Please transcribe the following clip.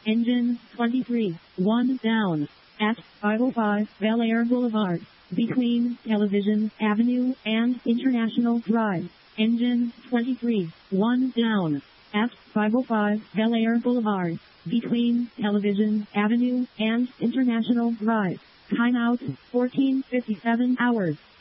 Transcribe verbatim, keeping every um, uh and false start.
Engine twenty-three, one down. At five oh five Bel Air Boulevard, between Television Avenue and International Drive. Engine twenty-three, one down. At five oh five Bel Air Boulevard, between Television Avenue and International Drive. Timeout fourteen fifty-seven hours.